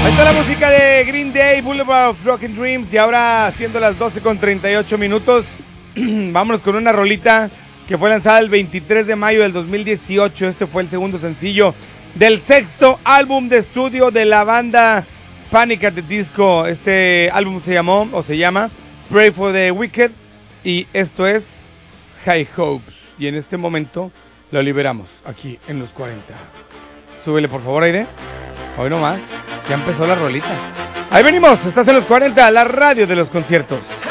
Ahí está la música de Green Day, Boulevard of Broken Dreams. Y ahora, siendo las 12:38, vámonos con una rolita que fue lanzada el 23 de mayo del 2018. Este fue el segundo sencillo del sexto álbum de estudio de la banda Panic! At the Disco. Este álbum se llama Pray for the Wicked. Y esto es High Hopes. Y en este momento lo liberamos aquí en los 40. Súbele por favor, Aide. Hoy nomás. Ya empezó la rolita. Ahí venimos, estás en los 40, la radio de los conciertos.